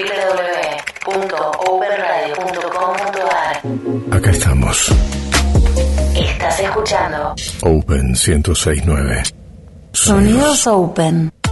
www.openradio.com.ar. Acá estamos. Estás escuchando Open 106.9. Sonidos Open.